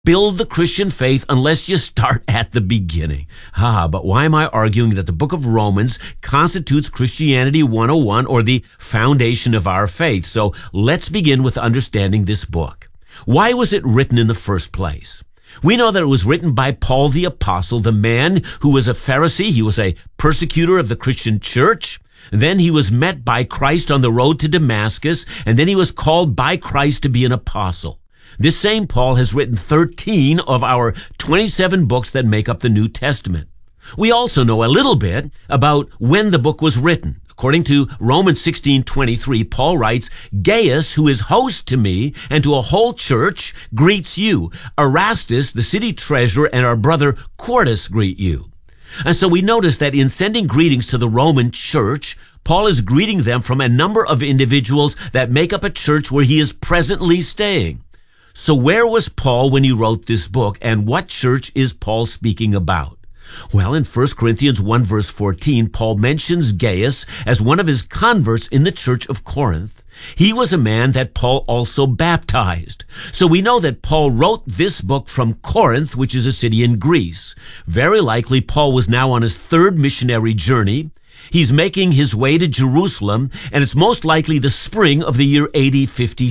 build the Christian faith unless you start at the beginning. But why am I arguing that the book of Romans constitutes Christianity 101, or the foundation of our faith? So let's begin with understanding this book. Why was it written in the first place? We know that it was written by Paul the Apostle, the man who was a Pharisee. He was a persecutor of the Christian church. Then he was met by Christ on the road to Damascus, and then he was called by Christ to be an apostle. This same Paul has written 13 of our 27 books that make up the New Testament. We also know a little bit about when the book was written. According to Romans 16:23, Paul writes, Gaius, who is host to me and to a whole church, greets you. Erastus, the city treasurer, and our brother Quartus greet you. And so we notice that in sending greetings to the Roman church, Paul is greeting them from a number of individuals that make up a church where he is presently staying. So where was Paul when he wrote this book, and what church is Paul speaking about? Well, in 1 Corinthians 1 verse 14, Paul mentions Gaius as one of his converts in the church of Corinth. He was a man that Paul also baptized. So we know that Paul wrote this book from Corinth, which is a city in Greece. Very likely Paul was now on his third missionary journey. He's making his way to Jerusalem, and it's most likely the spring of the year AD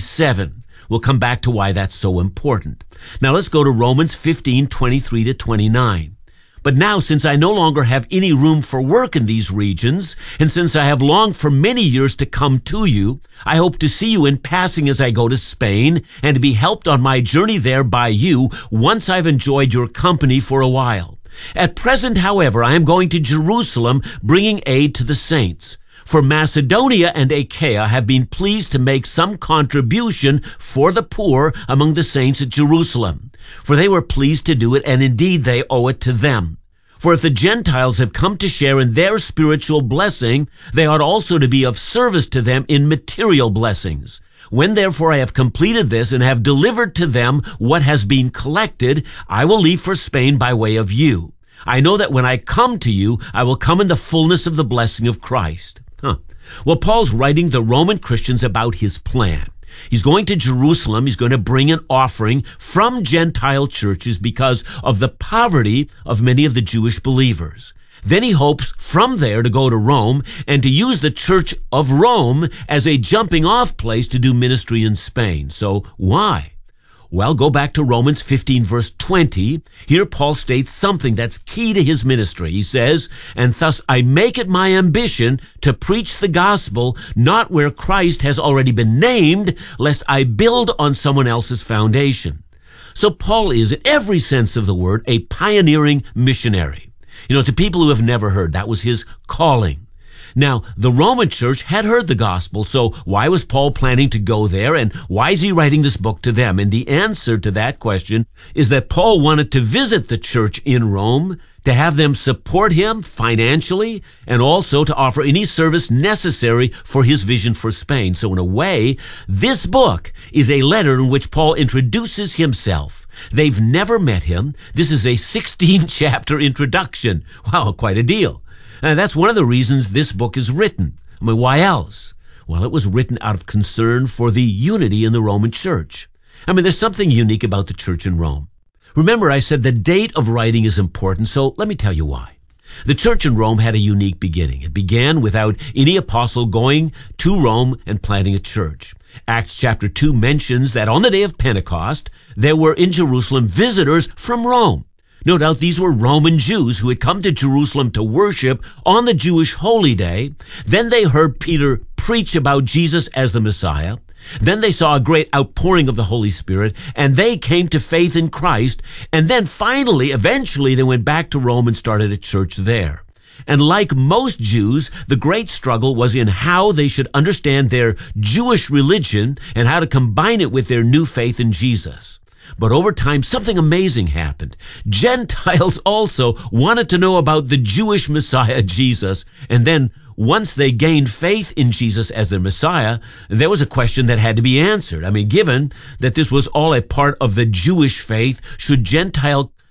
57. We'll come back to why that's so important. Now let's go to Romans 15:23 to 29. But now, since I no longer have any room for work in these regions, and since I have longed for many years to come to you, I hope to see you in passing as I go to Spain, and to be helped on my journey there by you, once I've enjoyed your company for a while. At present, however, I am going to Jerusalem, bringing aid to the saints. For Macedonia and Achaia have been pleased to make some contribution for the poor among the saints at Jerusalem. For they were pleased to do it, and indeed they owe it to them. For if the Gentiles have come to share in their spiritual blessing, they ought also to be of service to them in material blessings. When therefore I have completed this, and have delivered to them what has been collected, I will leave for Spain by way of you. I know that when I come to you, I will come in the fullness of the blessing of Christ. Well, Paul's writing the Roman Christians about his plan. He's going to Jerusalem. He's going to bring an offering from Gentile churches because of the poverty of many of the Jewish believers. Then he hopes from there to go to Rome and to use the Church of Rome as a jumping off place to do ministry in Spain. So why? Well, go back to Romans 15 verse 20. Here Paul states something that's key to his ministry. He says, and thus I make it my ambition to preach the gospel, not where Christ has already been named, lest I build on someone else's foundation. So Paul is, in every sense of the word, a pioneering missionary. To people who have never heard, that was his calling. Now, the Roman church had heard the gospel, so why was Paul planning to go there, and why is he writing this book to them? And the answer to that question is that Paul wanted to visit the church in Rome, to have them support him financially, and also to offer any service necessary for his vision for Spain. So in a way, this book is a letter in which Paul introduces himself. They've never met him. This is a 16-chapter introduction. Wow, quite a deal. That's one of the reasons this book is written. Why else? Well, it was written out of concern for the unity in the Roman church. There's something unique about the church in Rome. Remember, I said the date of writing is important, so let me tell you why. The church in Rome had a unique beginning. It began without any apostle going to Rome and planting a church. Acts chapter 2 mentions that on the day of Pentecost, there were in Jerusalem visitors from Rome. No doubt these were Roman Jews who had come to Jerusalem to worship on the Jewish holy day. Then they heard Peter preach about Jesus as the Messiah. Then they saw a great outpouring of the Holy Spirit, and they came to faith in Christ. And then finally, eventually, they went back to Rome and started a church there. And like most Jews, the great struggle was in how they should understand their Jewish religion and how to combine it with their new faith in Jesus. But over time, something amazing happened. Gentiles also wanted to know about the Jewish Messiah, Jesus. And then once they gained faith in Jesus as their Messiah, there was a question that had to be answered. Given that this was all a part of the Jewish faith, should Gentile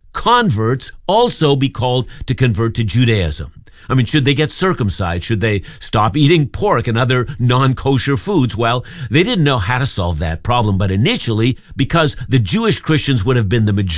converts also be called to convert to Judaism? I mean, should they get circumcised? Should they stop eating pork and other non-kosher foods? Well, they didn't know how to solve that problem, but initially, because the Jewish Christians would have been the majority,